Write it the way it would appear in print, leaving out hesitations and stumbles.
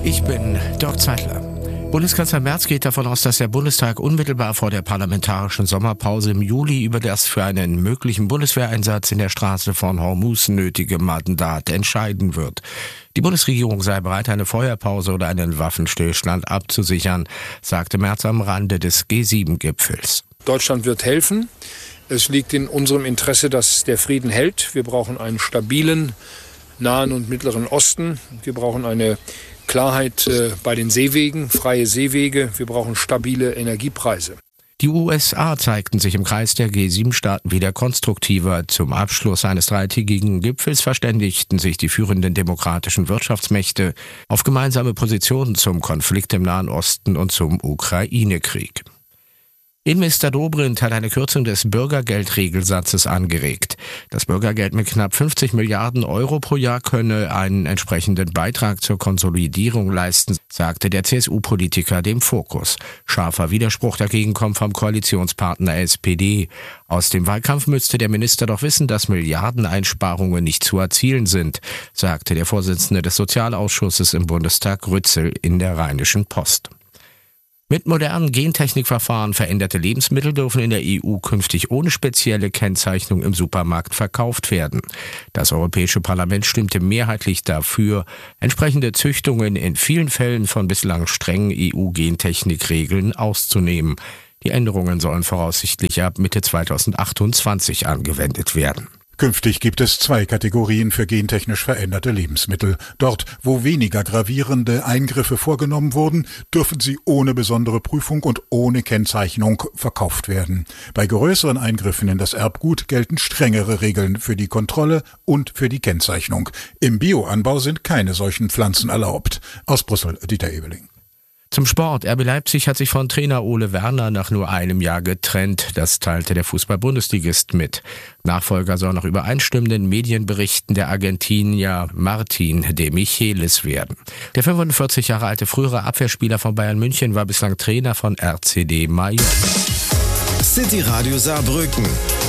Ich bin Dirk Zeitler. Bundeskanzler Merz geht davon aus, dass der Bundestag unmittelbar vor der parlamentarischen Sommerpause im Juli über das für einen möglichen Bundeswehreinsatz in der Straße von Hormuz nötige Mandat entscheiden wird. Die Bundesregierung sei bereit, eine Feuerpause oder einen Waffenstillstand abzusichern, sagte Merz am Rande des G7-Gipfels. Deutschland wird helfen. Es liegt in unserem Interesse, dass der Frieden hält. Wir brauchen einen stabilen Nahen und Mittleren Osten. Wir brauchen eine Klarheit bei den Seewegen, freie Seewege. Wir brauchen stabile Energiepreise. Die USA zeigten sich im Kreis der G7-Staaten wieder konstruktiver. Zum Abschluss eines dreitägigen Gipfels verständigten sich die führenden demokratischen Wirtschaftsmächte auf gemeinsame Positionen zum Konflikt im Nahen Osten und zum Ukraine-Krieg. Innenminister Dobrindt hat eine Kürzung des Bürgergeldregelsatzes angeregt. Das Bürgergeld mit knapp 50 Milliarden Euro pro Jahr könne einen entsprechenden Beitrag zur Konsolidierung leisten, sagte der CSU-Politiker dem Fokus. Scharfer Widerspruch dagegen kommt vom Koalitionspartner SPD. Aus dem Wahlkampf müsste der Minister doch wissen, dass Milliardeneinsparungen nicht zu erzielen sind, sagte der Vorsitzende des Sozialausschusses im Bundestag Rützel in der Rheinischen Post. Mit modernen Gentechnikverfahren veränderte Lebensmittel dürfen in der EU künftig ohne spezielle Kennzeichnung im Supermarkt verkauft werden. Das Europäische Parlament stimmte mehrheitlich dafür, entsprechende Züchtungen in vielen Fällen von bislang strengen EU-Gentechnikregeln auszunehmen. Die Änderungen sollen voraussichtlich ab Mitte 2028 angewendet werden. Künftig gibt es 2 Kategorien für gentechnisch veränderte Lebensmittel. Dort, wo weniger gravierende Eingriffe vorgenommen wurden, dürfen sie ohne besondere Prüfung und ohne Kennzeichnung verkauft werden. Bei größeren Eingriffen in das Erbgut gelten strengere Regeln für die Kontrolle und für die Kennzeichnung. Im Bioanbau sind keine solchen Pflanzen erlaubt. Aus Brüssel, Dieter Ebeling. Zum Sport. RB Leipzig hat sich von Trainer Ole Werner nach nur einem Jahr getrennt. Das teilte der Fußball-Bundesligist mit. Nachfolger soll nach übereinstimmenden Medienberichten der Argentinier Martin de Michelis werden. Der 45 Jahre alte frühere Abwehrspieler von Bayern München war bislang Trainer von RCD Mailand. City Radio Saarbrücken.